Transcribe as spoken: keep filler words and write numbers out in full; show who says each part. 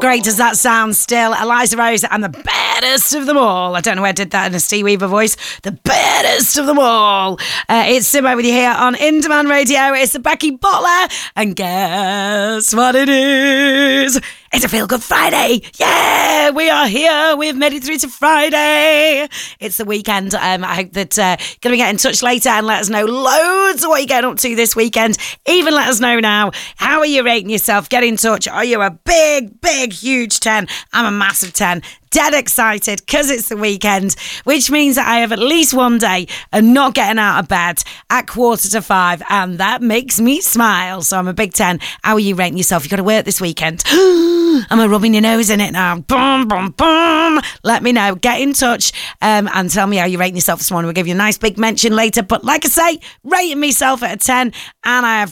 Speaker 1: great does that sound still? Eliza Rose and the baddest of them all. I don't know where I did that in a Steve Weaver voice. The baddest of them all. Uh, it's Simo with you here on In Demand Radio. It's the Becky Butler. And guess what it is? It's a Feel Good Friday. Yeah, we are here. We've made it through to Friday. It's the weekend. Um, I hope that uh, you're going to get in touch later and let us know loads of what you're getting up to this weekend. Even let us know now. How are you rating yourself? Get in touch. Are you a big, big, huge ten? I'm a massive ten. Dead excited because it's the weekend, which means that I have at least one day and not getting out of bed at quarter to five, and that makes me smile. So I'm a big ten. How are you rating yourself? You got to work this weekend. Am I rubbing your nose in it now? Boom, boom, boom. Let me know. Get in touch um, and tell me how you're rating yourself this morning. We'll give you a nice big mention later. But like I say, rating myself at a ten, and I have